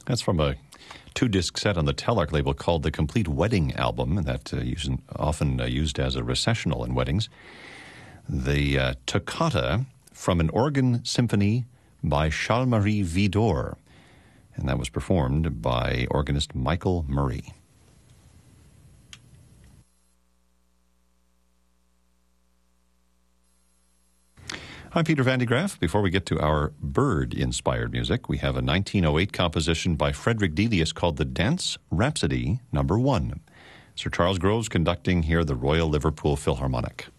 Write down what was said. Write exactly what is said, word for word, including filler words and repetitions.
That's from a two-disc set on the Telarc label called the Complete Wedding Album, and that uh, using, often uh, used as a recessional in weddings. The uh, Toccata from an Organ Symphony by Charles-Marie Widor, and that was performed by organist Michael Murray. I'm Peter Van de Graaff. Before we get to our bird-inspired music, we have a nineteen oh eight composition by Frederick Delius called The Dance Rhapsody Number One. Sir Charles Groves conducting here the Royal Liverpool Philharmonic.